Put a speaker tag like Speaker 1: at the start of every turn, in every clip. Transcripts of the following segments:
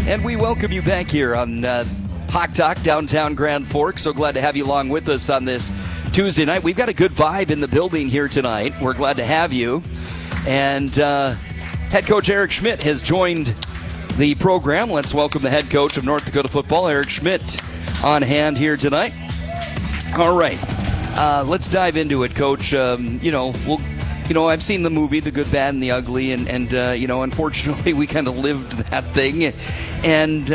Speaker 1: And we welcome you back here on Hawk Talk, downtown Grand Forks. So glad to have you along with us on this Tuesday night. We've got a good vibe in the building here tonight. We're glad to have you. And head coach Eric Schmidt has joined the program. Let's welcome the head coach of North Dakota football, Eric Schmidt, on hand here tonight. All right. Let's dive into it, Coach. I've seen the movie, The Good, Bad, and the Ugly, and unfortunately, we kind of lived that thing. And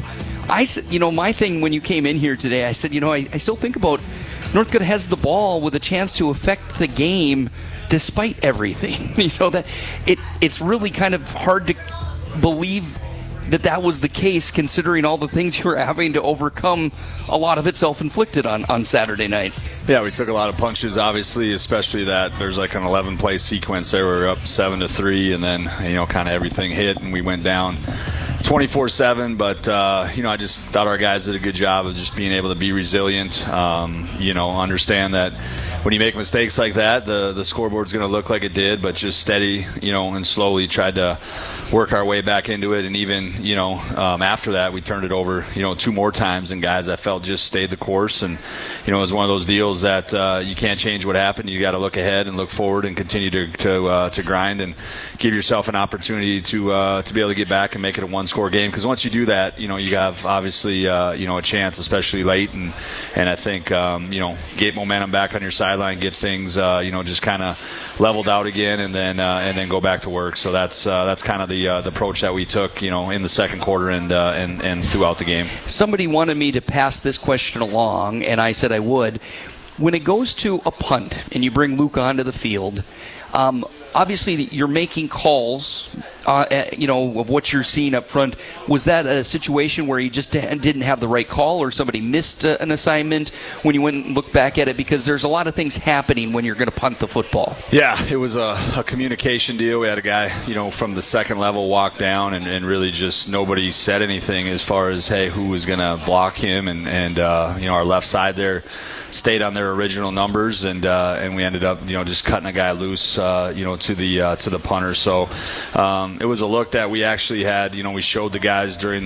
Speaker 1: I said, my thing when you came in here today, I said, I still think about North Dakota has the ball with a chance to affect the game despite everything. That it's really kind of hard to believe that was the case, considering all the things you were having to overcome, a lot of it self-inflicted on Saturday night.
Speaker 2: Yeah, we took a lot of punches, obviously, especially that there's like an 11-play sequence there. We were up 7-3, and then, kind of everything hit, and we went down 24-7. But, I just thought our guys did a good job of just being able to be resilient, understand that when you make mistakes like that, the scoreboard's going to look like it did, but just steady, and slowly tried to work our way back into it. And even, after that, we turned it over, 2 more times, and guys, I felt just stayed the course. And, it was one of those deals that you can't change what happened. You got to look ahead and look forward and continue to grind and give yourself an opportunity to be able to get back and make it a one-score game. Because once you do that, you have obviously, a chance, especially late. And I think, get momentum back on your sideline, get things, just kind of leveled out again, and then go back to work. So that's kind of the approach that we took, in the second quarter and throughout the game.
Speaker 1: Somebody wanted me to pass this question along, and I said I would. When it goes to a punt and you bring Luke onto the field, obviously you're making calls, of what you're seeing up front. Was that a situation where you just didn't have the right call, or somebody missed an assignment when you went and looked back at it? Because there's a lot of things happening when you're going to punt the football.
Speaker 2: Yeah, it was a communication deal. We had a guy, from the second level walk down, and really just nobody said anything as far as, hey, who was going to block him, and our left side there stayed on their original numbers, and we ended up, just cutting a guy loose, to the punter. So it was a look that we actually had. We showed the guys during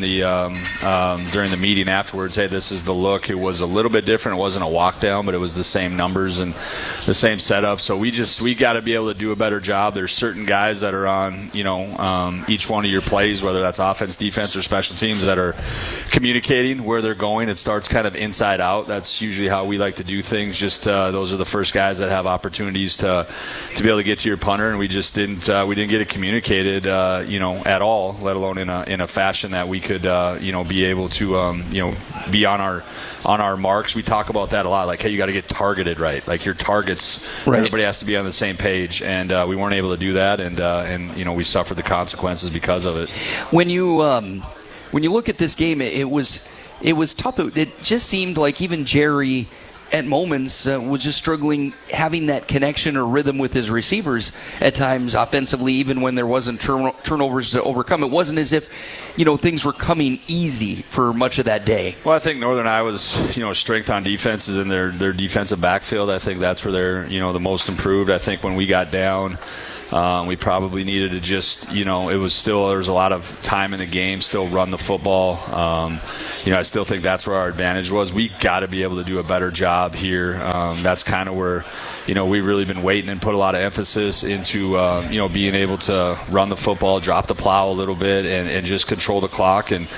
Speaker 2: the meeting afterwards. Hey, this is the look. It was a little bit different. It wasn't a walk down, but it was the same numbers and the same setup. So we got to be able to do a better job. There's certain guys that are on each one of your plays, whether that's offense, defense, or special teams, that are communicating where they're going. It starts kind of inside out. That's usually how we like to do things. Just those are the first guys that have opportunities to be able to get to your punter, and we just didn't get it communicated at all, let alone in a fashion that we could be able to be on our marks. We talk about that a lot, like, hey, you got to get targeted right, like your targets, right. Everybody has to be on the same page, and we weren't able to do that, and we suffered the consequences because of it.
Speaker 1: When you look at this game, it was tough. It just seemed like even Jerry at moments was just struggling having that connection or rhythm with his receivers at times offensively, even when there wasn't turnovers to overcome. It wasn't as if things were coming easy for much of that day.
Speaker 2: Well, I think Northern Iowa's strength on defense is in their defensive backfield. I think that's where they're the most improved. I think when we got down, we probably needed to just, there was a lot of time in the game, still run the football. I still think that's where our advantage was. We got to be able to do a better job here. That's kind of where, we've really been waiting and put a lot of emphasis into, being able to run the football, drop the plow a little bit, and just control the clock. And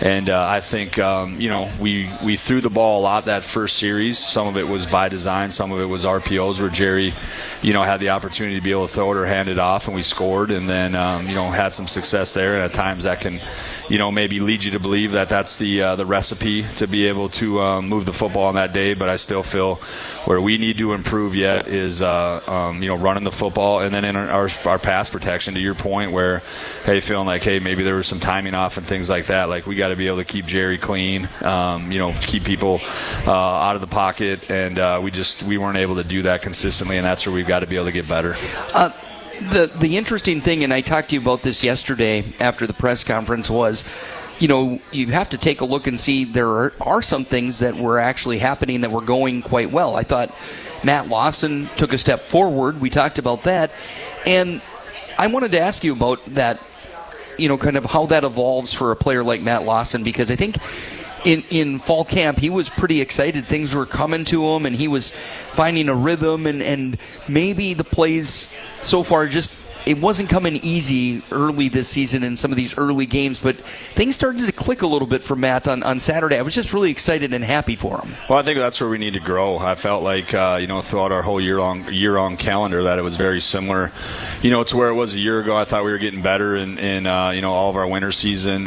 Speaker 2: I think, we threw the ball a lot that first series. Some of it was by design. Some of it was RPOs where Jerry, had the opportunity to be able to throw it or hand it off, and we scored, and then, had some success there. And at times that can, maybe lead you to believe that that's the recipe to be able to move the football on that day. But I still feel where we need to improve yet is, running the football, and then in our pass protection, to your point, where, hey, feeling like, hey, maybe there was some timing off and things like that. Like, we got to be able to keep Jerry clean, keep people out of the pocket, and we weren't able to do that consistently, and that's where we've got to be able to get better.
Speaker 1: The interesting thing, and I talked to you about this yesterday after the press conference, was, you have to take a look and see there are some things that were actually happening that were going quite well. I thought Matt Lawson took a step forward. We talked about that. And I wanted to ask you about that kind of how that evolves for a player like Matt Lawson, because I think in fall camp he was pretty excited. Things were coming to him, and he was finding a rhythm, and maybe the plays so far just it wasn't coming easy early this season in some of these early games, but things started to click a little bit for Matt on Saturday. I was just really excited and happy for him.
Speaker 2: Well, I think that's where we need to grow. I felt like, throughout our whole year-long calendar that it was very similar, to where it was a year ago. I thought we were getting better in all of our winter season,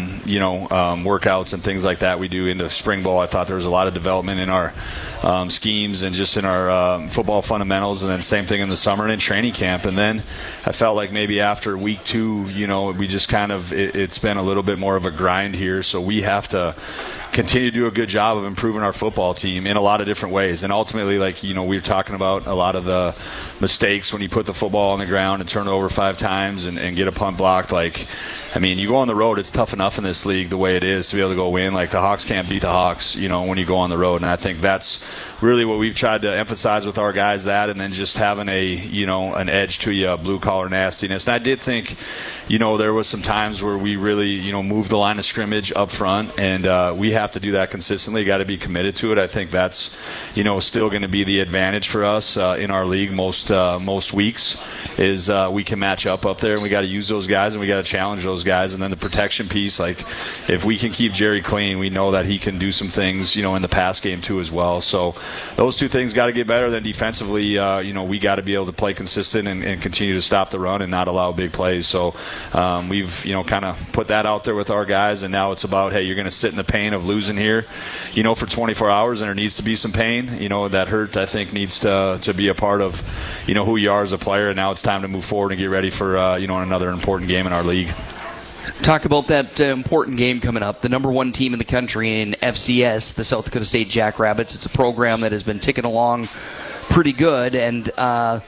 Speaker 2: workouts and things like that we do into spring ball. I thought there was a lot of development in our schemes and just in our football fundamentals, and then same thing in the summer and in training camp. And then I felt like maybe after week 2, we just kind of it's been a little bit more of a grind here. So we have to continue to do a good job of improving our football team in a lot of different ways. And ultimately, we were talking about a lot of the mistakes when you put the football on the ground and turn it over 5 times and get a punt blocked. You go on the road, it's tough enough in this league the way it is to be able to go win. The Hawks can't beat the Hawks, when you go on the road. And I think that's really what we've tried to emphasize with our guys, that, and then just having an edge to you, blue collar nastiness. And I did think, there was some times where we really, moved the line of scrimmage up front, and we have to do that consistently. Got to be committed to it. I think that's, still going to be the advantage for us in our league most weeks is we can match up there, and we got to use those guys, and we got to challenge those guys. And then the protection piece, if we can keep Jerry clean, we know that he can do some things, in the pass game too as well. So those two things got to get better. Then defensively, we got to be able to play consistent and continue to stop the run and not allow big plays. So we've, kind of put that out there with our guys, and now it's about, hey, you're going to sit in the pain of losing here, for 24 hours, and there needs to be some pain. That hurt, I think, needs to be a part of, who you are as a player, and now it's time to move forward and get ready for, another important game in our league.
Speaker 1: Talk about that important game coming up. The number 1 team in the country in FCS, the South Dakota State Jackrabbits. It's a program that has been ticking along pretty good. And, I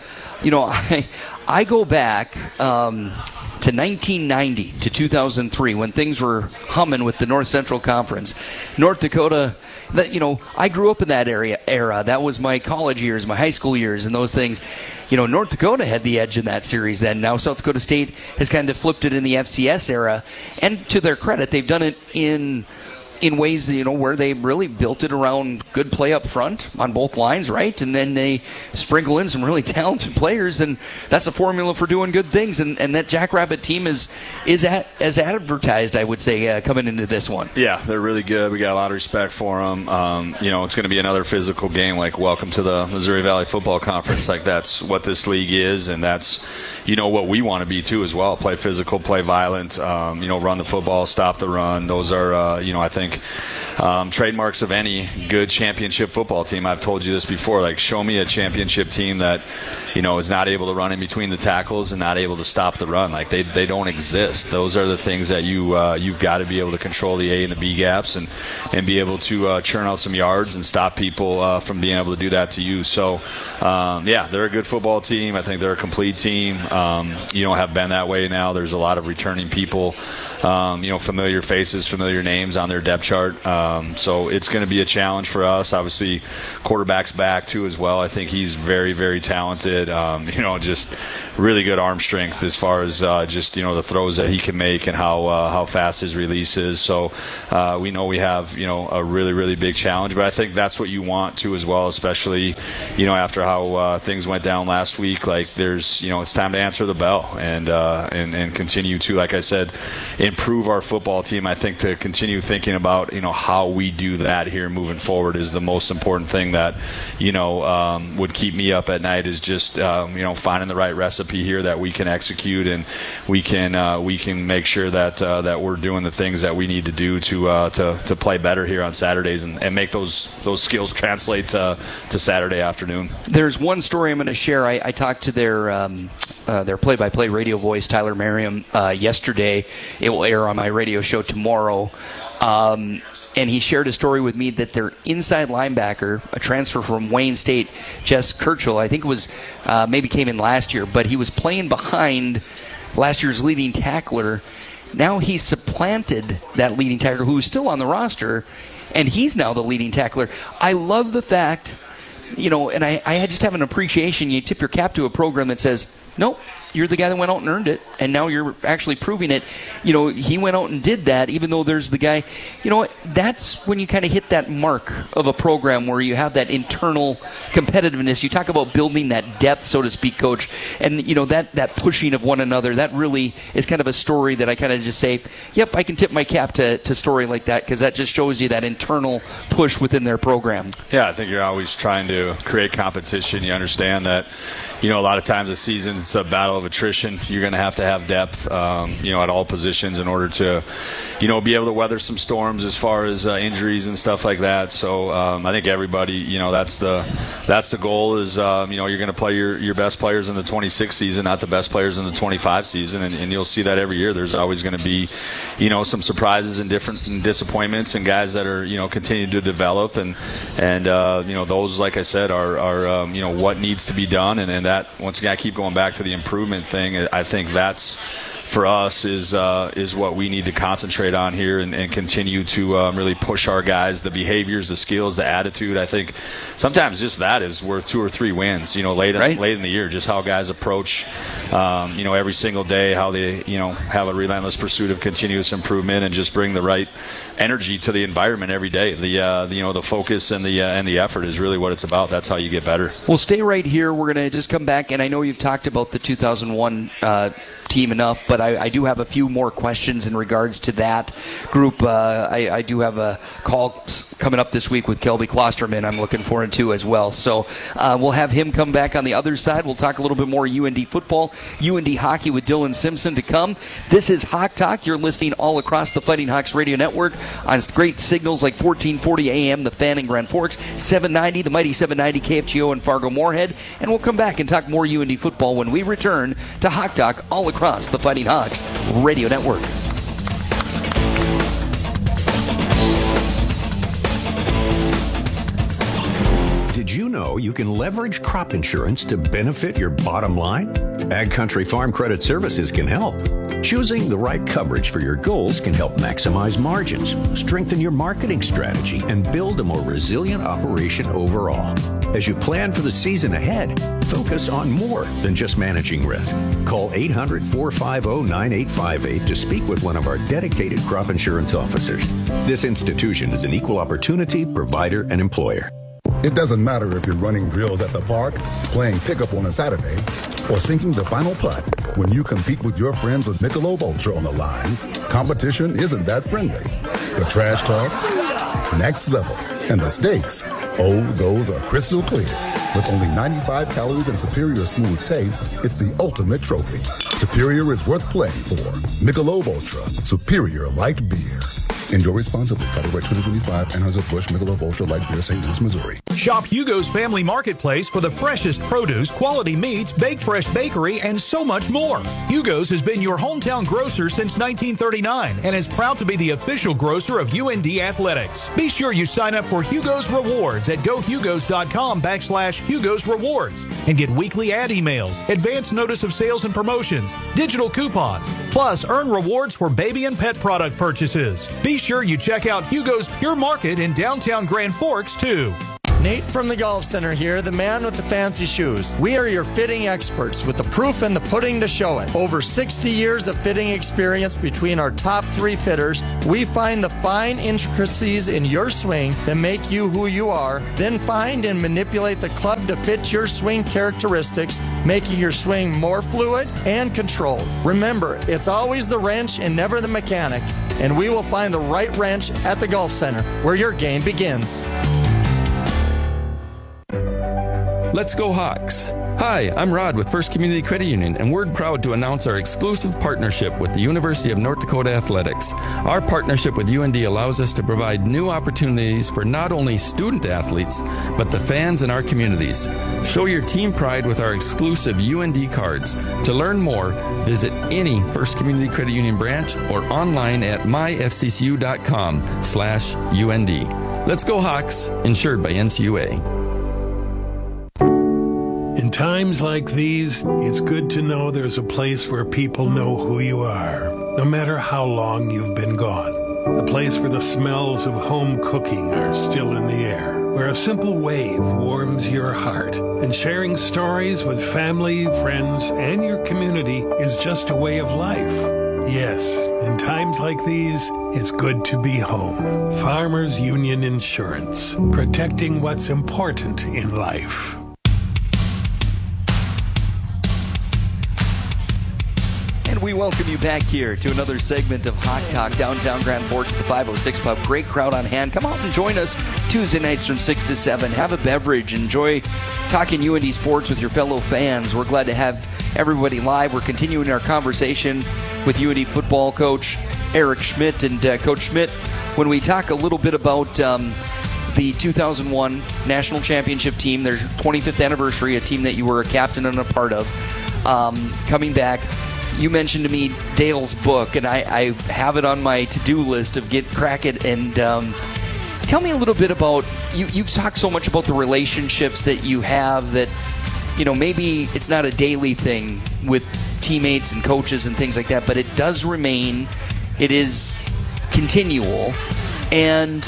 Speaker 1: go back to 1990 to 2003 when things were humming with the North Central Conference. North Dakota, I grew up in that era. That was my college years, my high school years, and those things. North Dakota had the edge in that series then. Now South Dakota State has kind of flipped it in the FCS era. And to their credit, they've done it in ways, where they really built it around good play up front on both lines, right? And then they sprinkle in some really talented players, and that's a formula for doing good things. And that Jackrabbit team is as advertised, I would say, coming into this one.
Speaker 2: Yeah, they're really good. We got a lot of respect for them. It's going to be another physical game, welcome to the Missouri Valley Football Conference. That's what this league is, and that's, what we want to be too as well. Play physical, play violent, run the football, stop the run. Those are, I think, trademarks of any good championship football team. I've told you this before. Show me a championship team that, is not able to run in between the tackles and not able to stop the run. They don't exist. Those are the things that you've got to be able to control the A and the B gaps and be able to churn out some yards and stop people from being able to do that to you. So, they're a good football team. I think they're a complete team. Have been that way now. There's a lot of returning people, familiar faces, familiar names on their depth chart. So it's going to be a challenge for us. Obviously, quarterback's back too as well. I think he's very, very talented. Just really good arm strength as far as the throws that he can make and how fast his release is. So we know we have a really, really big challenge. But I think that's what you want to as well, especially after how things went down last week. There's it's time to answer the bell and continue to, like I said, improve our football team. I think to continue thinking about how we do that here moving forward is the most important thing that would keep me up at night, is just finding the right recipe here that we can execute, and we can make sure that we're doing the things that we need to do to play better here on Saturdays and make those skills translate to Saturday afternoon. There's
Speaker 1: one story I'm going to share. I talked to their play-by-play radio voice, Tyler Merriam, yesterday. It will air on my radio show tomorrow. And he shared a story with me that their inside linebacker, a transfer from Wayne State, Jess Kirchhoff, I think it was maybe came in last year, but he was playing behind last year's leading tackler. Now he's supplanted that leading tackler who is still on the roster, and he's now the leading tackler. I love the fact, and I just have an appreciation. You tip your cap to a program that says, nope, you're the guy that went out and earned it, and now you're actually proving it. He went out and did that, even though there's the guy. That's when you kind of hit that mark of a program where you have that internal competitiveness. You talk about building that depth, so to speak, Coach, and that pushing of one another. That really is kind of a story that I kind of just say, yep, I can tip my cap to a story like that, because that just shows you that internal push within their program.
Speaker 2: Yeah, I think you're always trying to create competition. You understand that, a lot of times this season it's a battle of attrition. You're going to have depth, at all positions in order to, be able to weather some storms as far as injuries and stuff like that. So I think everybody, that's the goal is, you're going to play your best players in the 26 season, not the best players in the 25 season, and you'll see that every year. There's always going to be, some surprises and different disappointments and guys that are, continuing to develop and those, like I said, are what needs to be done, and that once again I keep going back to the improvement thing. I think that's for us is what we need to concentrate on here and continue to really push our guys, the behaviors, the skills, the attitude. I think sometimes just that is worth 2 or 3 wins, late in the year, just how guys approach, every single day, how they, have a relentless pursuit of continuous improvement and just bring the right energy to the environment every day. The focus and the effort is really what it's about. That's how you get better.
Speaker 1: Well, stay right here. We're going to just come back, and I know you've talked about the 2001 team enough, but I do have a few more questions in regards to that group. I do have a call coming up this week with Kelby Klosterman I'm looking forward to as well. So we'll have him come back on the other side. We'll talk a little bit more UND football, UND hockey with Dylan Simpson to come. This is Hawk Talk. You're listening all across the Fighting Hawks radio network on great signals like 1440 AM, The Fan in Grand Forks, 790, the mighty 790 KFGO in Fargo-Moorhead. And we'll come back and talk more UND football when we return to Hawk Talk all across the Fighting Hawks radio network.
Speaker 3: Did you know you can leverage crop insurance to benefit your bottom line? Ag Country Farm Credit Services can help. Choosing the right coverage for your goals can help maximize margins, strengthen your marketing strategy, and build a more resilient operation overall. As you plan for the season ahead, focus on more than just managing risk. Call 800-450-9858 to speak with one of our dedicated crop insurance officers. This institution is an equal opportunity provider and employer.
Speaker 4: It doesn't matter if you're running drills at the park, playing pickup on a Saturday, or sinking the final putt. When you compete with your friends with Michelob Ultra on the line, competition isn't that friendly. The trash talk, next level, and the stakes, those are crystal clear. With only 95 calories and superior smooth taste, it's the ultimate trophy. Superior is worth playing for. Michelob Ultra, superior light beer. Enjoy responsibly. Copyright 2025, Anheuser-Busch Michelob Ultra Light Beer, St. Louis, Missouri.
Speaker 5: Shop Hugo's Family Marketplace for the freshest produce, quality meats, baked fresh bakery, and so much more. Hugo's has been your hometown grocer since 1939 and is proud to be the official grocer of UND Athletics. Be sure you sign up for Hugo's Rewards at gohugos.com/Hugo's Rewards and get weekly ad emails, advance notice of sales and promotions, digital coupons, plus earn rewards for baby and pet product purchases. Be sure you check out Hugo's Pure Market in downtown Grand Forks, too.
Speaker 6: Nate from the Golf Center here, the man with the fancy shoes. We are your fitting experts with the proof and the pudding to show it. Over 60 years of fitting experience between our top 3 fitters, we find the fine intricacies in your swing that make you who you are, then find and manipulate the club to fit your swing characteristics, making your swing more fluid and controlled. Remember, it's always the wrench and never the mechanic, and we will find the right wrench at the Golf Center, where your game begins.
Speaker 7: Let's go Hawks. Hi, I'm Rod with First Community Credit Union, and we're proud to announce our exclusive partnership with the University of North Dakota Athletics. Our partnership with UND allows us to provide new opportunities for not only student athletes, but the fans in our communities. Show your team pride with our exclusive UND cards. To learn more, visit any First Community Credit Union branch or online at myfccu.com/UND. Let's go Hawks, insured by NCUA.
Speaker 8: In times like these, it's good to know there's a place where people know who you are, no matter how long you've been gone. A place place where the smells of home cooking are still in the air, where a simple wave warms your heart, and sharing stories with family, friends, and your community is just a way of life. Yes, in times like these, it's good to be home. Farmers Union Insurance, protecting what's important in life.
Speaker 1: And we welcome you back here to another segment of Hawk Talk, downtown Grand Forks, the 506 Pub. Great crowd on hand. Come out and join us Tuesday nights from 6 to 7. Have a beverage. Enjoy talking UND sports with your fellow fans. We're glad to have everybody live. We're continuing our conversation with UND football coach Eric Schmidt. And Coach Schmidt, when we talk a little bit about the 2001 national championship team, their 25th anniversary, a team that you were a captain and a part of, coming back, you mentioned to me Dale's book, and I have it on my to-do list of crack it. And tell me a little bit about, you've talked so much about the relationships that you have that, maybe it's not a daily thing with teammates and coaches and things like that, but it does remain, it is continual. And,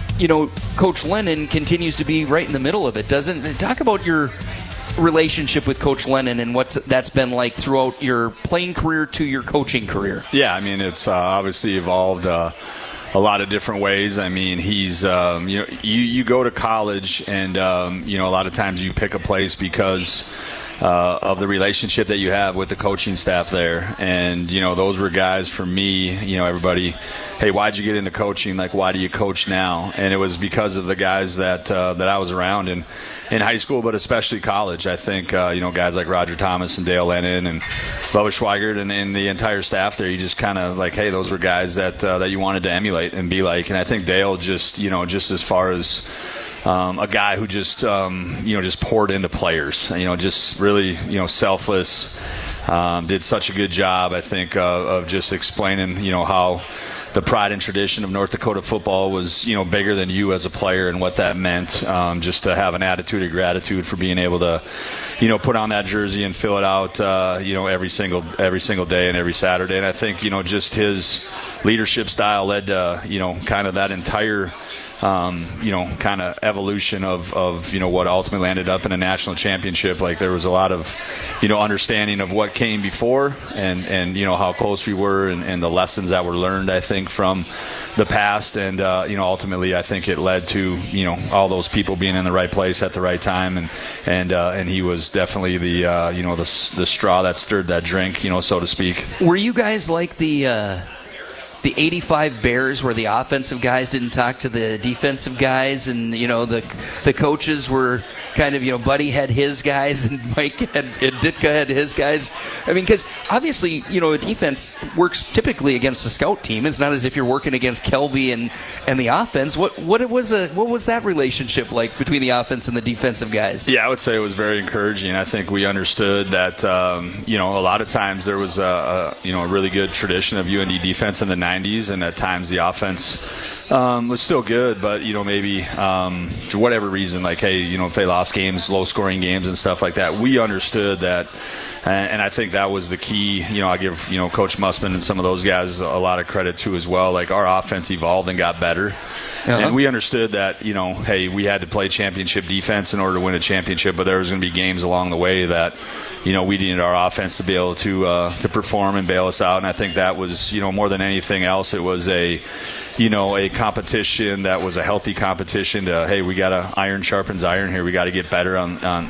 Speaker 1: Coach Lennon continues to be right in the middle of it, doesn't it? Talk about your relationship with Coach Lennon and what that's been like throughout your playing career to your coaching career.
Speaker 2: Yeah, I mean, it's obviously evolved a lot of different ways. I mean, he's, you go to college and, a lot of times you pick a place because of the relationship that you have with the coaching staff there. And, those were guys for me, everybody, hey, why'd you get into coaching? Like, why do you coach now? And it was because of the guys that I was around in high school, but especially college. I think, guys like Roger Thomas and Dale Lennon and Bubba Schweigert and the entire staff there, you just kind of like, hey, those were guys that you wanted to emulate and be like. And I think Dale just as far as a guy who just poured into players, just really, selfless, did such a good job, I think, of just explaining, how the pride and tradition of North Dakota football was, bigger than you as a player and what that meant, just to have an attitude of gratitude for being able to, put on that jersey and fill it out, every single day and every Saturday. And I think, just his leadership style led to, kind of that entire kind of evolution of what ultimately ended up in a national championship. Like, there was a lot of, understanding of what came before and how close we were and the lessons that were learned, I think, from the past. And, ultimately I think it led to, all those people being in the right place at the right time. And he was definitely the straw that stirred that drink, so to speak.
Speaker 1: Were you guys like the 85 Bears where the offensive guys didn't talk to the defensive guys and, the coaches were kind of, Buddy had his guys and Mike and Ditka had his guys? I mean, because obviously, a defense works typically against a scout team. It's not as if you're working against Kelby and the offense. What was that relationship like between the offense and the defensive guys?
Speaker 2: Yeah, I would say it was very encouraging. I think we understood that, a lot of times there was a really good tradition of UND defense in the 90s, and at times the offense was still good, but maybe for whatever reason, like, hey, if they lost games, low scoring games and stuff like that, we understood that, and I think that was the key. I give Coach Mussman and some of those guys a lot of credit too as well. Like, our offense evolved and got better. Uh-huh. And we understood that, hey, we had to play championship defense in order to win a championship, but there was going to be games along the way that, we needed our offense to be able to perform and bail us out. And I think that was, more than anything else, it was a competition that was a healthy competition to, hey, we got to iron sharpens iron here. We got to get better on